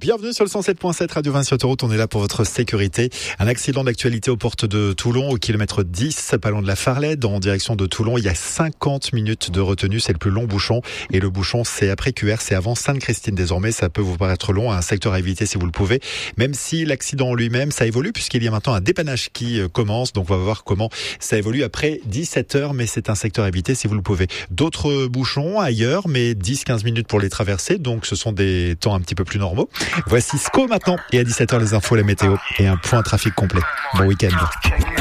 Bienvenue sur le 107.7 Radio 20 sur Autoroute, on est là pour votre sécurité. Un accident d'actualité aux portes de Toulon, au kilomètre 10, pas loin de la Farlède, en direction de Toulon. Il y a 50 minutes de retenue, c'est le plus long bouchon. Et le bouchon, c'est après QR, c'est avant Sainte-Christine désormais. Ça peut vous paraître long, un secteur à éviter si vous le pouvez. Même si l'accident en lui-même, ça évolue, puisqu'il y a maintenant un dépannage qui commence. Donc on va voir comment ça évolue après 17h, mais c'est un secteur à éviter si vous le pouvez. D'autres bouchons ailleurs, mais 10-15 minutes pour les traverser. Donc ce sont des temps un petit peu plus normaux. Voici SCO maintenant. Et à 17h, les infos, la météo et un point trafic complet. Bon week-end.